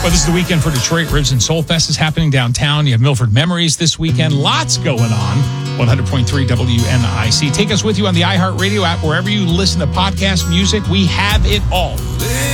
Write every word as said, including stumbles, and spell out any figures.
Well, this is the weekend for Detroit. Ribs and Soul Fest is happening downtown. You have Milford Memories this weekend. Lots going on. one hundred point three W N I C. Take us with you on the iHeartRadio app. Wherever you listen to podcast music, we have it all.